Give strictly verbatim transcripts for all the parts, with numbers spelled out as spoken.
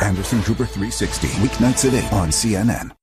Anderson Cooper three sixty, weeknights at eight on C N N.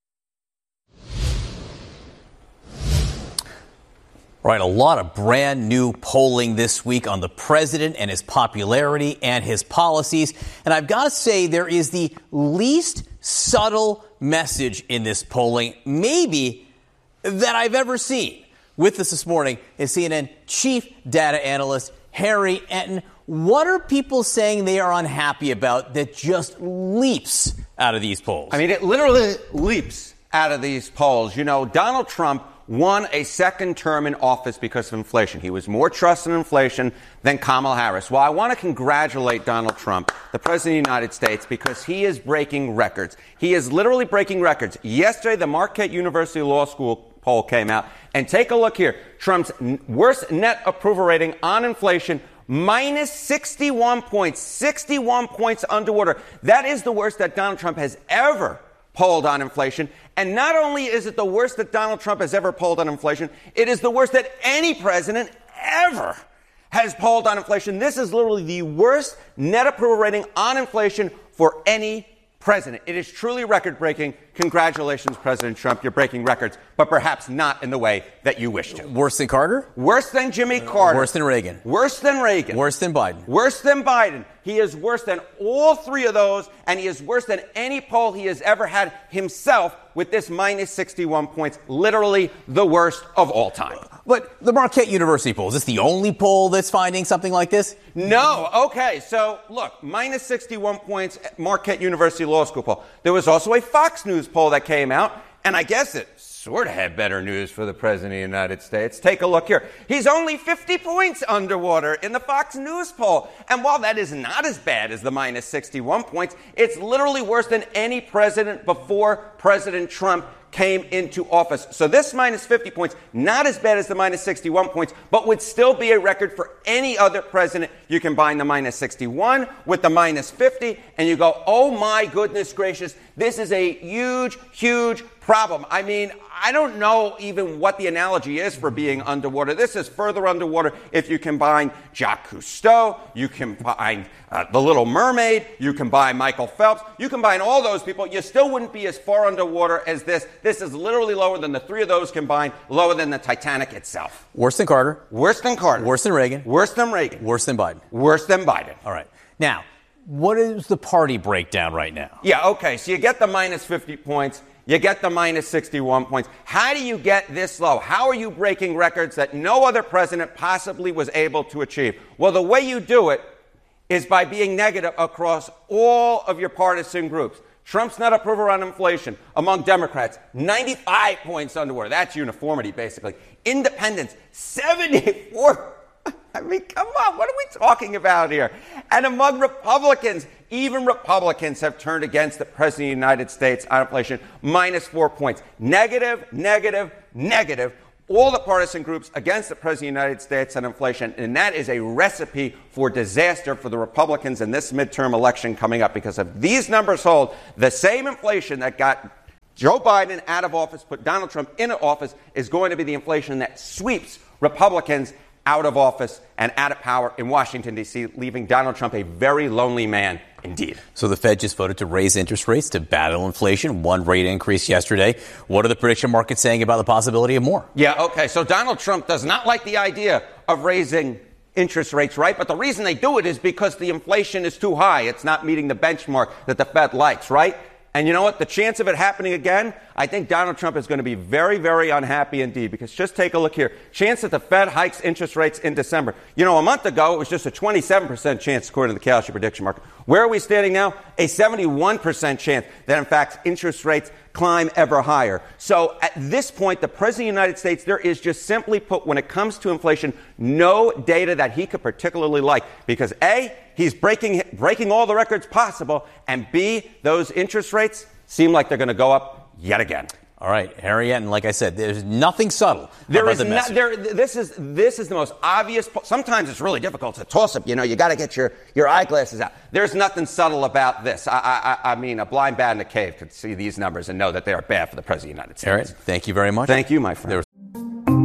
All right, a lot of brand new polling this week on the president and his popularity and his policies. And I've got to say, there is the least subtle message in this polling, maybe, that I've ever seen. With us this morning is C N N chief data analyst Harry Enten. What are people saying they are unhappy about that just leaps out of these polls? I mean, it literally leaps out of these polls. You know, Donald Trump won a second term in office because of inflation. He was more trusted in inflation than Kamala Harris. Well, I want to congratulate Donald Trump, the President of the United States, because he is breaking records. He is literally breaking records. Yesterday, the Marquette University Law School poll came out. And take a look here. Trump's n- worst net approval rating on inflation, minus sixty-one points, sixty-one points underwater. That is the worst that Donald Trump has ever polled on inflation. And not only is it the worst that Donald Trump has ever polled on inflation, it is the worst that any president ever has polled on inflation. This is literally the worst net approval rating on inflation for any president. It is truly record-breaking. Congratulations, President Trump. You're breaking records, but perhaps not in the way that you wish to. Worse than Carter? Worse than Jimmy Carter. Worse than Reagan? Worse than Reagan. Worse than Biden? Worse than Biden. He is worse than all three of those, and he is worse than any poll he has ever had himself with this minus sixty-one points. Literally the worst of all time. But the Marquette University poll, is this the only poll that's finding something like this? No. Okay. So, look, minus sixty-one points, Marquette University Law School poll. There was also a Fox News poll that came out, and I guess it sort of had better news for the President of the United States. Take a look here. He's only fifty points underwater in the Fox News poll. And while that is not as bad as the minus sixty-one points, it's literally worse than any president before President Trump came into office. So this minus fifty points, not as bad as the minus sixty-one points, but would still be a record for any other president. You combine the minus sixty-one with the minus fifty, and you go, oh my goodness gracious, this is a huge, huge problem. I mean, I don't know even what the analogy is for being underwater. This is further underwater if you combine Jacques Cousteau, you combine uh, The Little Mermaid, you combine Michael Phelps, you combine all those people, you still wouldn't be as far underwater as this. This is literally lower than the three of those combined, lower than the Titanic itself. Worse than Carter? Worse than Carter. Worse than Reagan? Worse than Reagan. Worse than Biden? Worse than Biden. All right. Now, what is the party breakdown right now? Yeah, okay, so you get the minus fifty points. You get the minus sixty-one points. How do you get this low? How are you breaking records that no other president possibly was able to achieve? Well, the way you do it is by being negative across all of your partisan groups. Trump's net approval on inflation among Democrats, ninety-five points underwater. That's uniformity, basically. Independents, seventy-four. I mean, come on, what are we talking about here? And among Republicans, even Republicans have turned against the President of the United States on inflation, minus four points. Negative, negative, negative. All the partisan groups against the President of the United States on inflation, and that is a recipe for disaster for the Republicans in this midterm election coming up, because if these numbers hold, the same inflation that got Joe Biden out of office, put Donald Trump into office, is going to be the inflation that sweeps Republicans out of office and out of power in Washington, D C, leaving Donald Trump a very lonely man indeed. So the Fed just voted to raise interest rates to battle inflation. One rate increase yesterday. What are the prediction markets saying about the possibility of more? Yeah, okay. So Donald Trump does not like the idea of raising interest rates, right? But the reason they do it is because the inflation is too high. It's not meeting the benchmark that the Fed likes, right? And you know what? The chance of it happening again, I think Donald Trump is going to be very, very unhappy indeed, because just take a look here. Chance that the Fed hikes interest rates in December. You know, a month ago, it was just a twenty-seven percent chance, according to the Kalshi prediction market. Where are we standing now? A seventy-one percent chance that, in fact, interest rates climb ever higher. So at this point, the President of the United States, there is just simply put, when it comes to inflation, no data that he could particularly like, because A, he's breaking breaking all the records possible, and B, those interest rates seem like they're going to go up yet again. All right, Harry Enten, like I said, there's nothing subtle there about is the not, message. there, this is this is the most obvious. Sometimes it's really difficult to toss up. You know, you got to get your, your eyeglasses out. There's nothing subtle about this. I, I, I mean, a blind bat in a cave could see these numbers and know that they are bad for the President of the United States. All right, thank you very much. Thank you, my friend. There was